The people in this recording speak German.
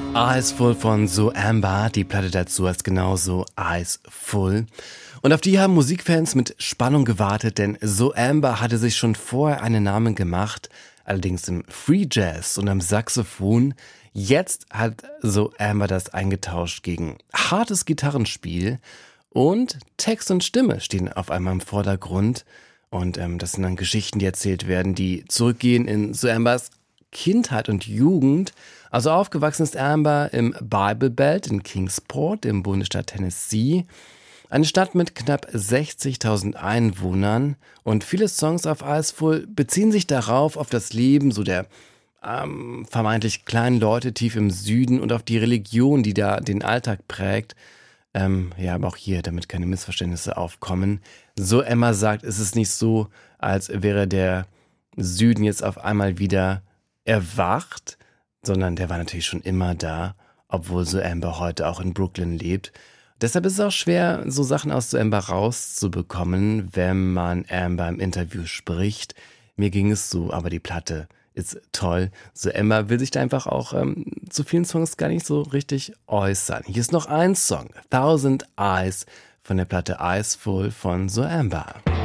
Eyes Full von So Amber, die Platte dazu heißt genauso Eyes Full. Und auf die haben Musikfans mit Spannung gewartet, denn So Amber hatte sich schon vorher einen Namen gemacht, allerdings im Free Jazz und am Saxophon. Jetzt hat So Amber das eingetauscht gegen hartes Gitarrenspiel und Text und Stimme stehen auf einmal im Vordergrund. Und das sind dann Geschichten, die erzählt werden, die zurückgehen in So Ambers Kindheit und Jugend. Also aufgewachsen ist Amber im Bible Belt in Kingsport im Bundesstaat Tennessee. Eine Stadt mit knapp 60.000 Einwohnern. Und viele Songs auf Eyes Full beziehen sich darauf, auf das Leben so der vermeintlich kleinen Leute tief im Süden und auf die Religion, die da den Alltag prägt. Aber auch hier, damit keine Missverständnisse aufkommen. So Emma sagt, es ist nicht so, als wäre der Süden jetzt auf einmal wieder erwacht, sondern der war natürlich schon immer da, obwohl So Amber heute auch in Brooklyn lebt. Deshalb ist es auch schwer, so Sachen aus So Amber rauszubekommen, wenn man Amber im Interview spricht. Mir ging es so, aber die Platte ist toll. So Amber will sich da einfach auch zu vielen Songs gar nicht so richtig äußern. Hier ist noch ein Song, Thousand Eyes von der Platte Eyes Full von So Amber.